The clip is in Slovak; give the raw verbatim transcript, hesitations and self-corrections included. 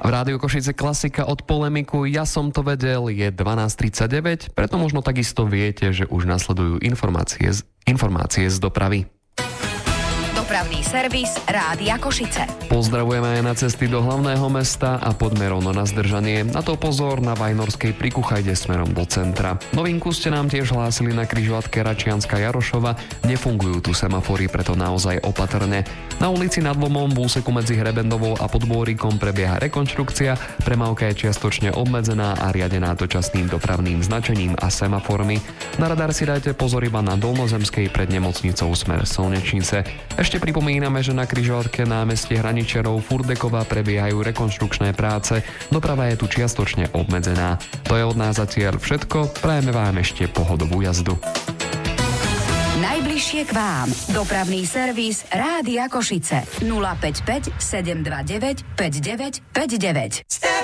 V Rádiu Košice klasika od polemiku Ja som to vedel je dvanásť tridsaťdeväť, preto možno takisto viete, že už nasledujú informácie z, informácie z dopravy. Dopravný servis Rádia Košice. Pozdravujeme aj na cesty do hlavného mesta a poďme rovno na zdržanie. Na to pozor, na Vajnorskej pri Kuchajde smerom do centra. Novinku ste nám tiež hlásili na križovatke Račianska Jarošova. Nefungujú tu semafory, preto naozaj opatrne. Na ulici Nad Lomom v úseku medzi Hrebendovou a Podbôrikom prebieha rekonštrukcia. Premávka je čiastočne obmedzená a riadená dočasným dopravným značením a semaformi. Na radar si dajte pozor iba na Dolnozemskej pred nemocnicou smer Slnečnice. Ešte pripomíname, že na križovatke námestie Hraničarov Furdekova prebiehajú rekonštrukčné práce. Doprava je tu čiastočne obmedzená. To je od nás zatiaľ všetko. Prajeme vám ešte pohodovú jazdu. Najbližšie k vám. Dopravný servis Rádia Košice. nula päť päť sedem dva deväť päť deväť päť deväť.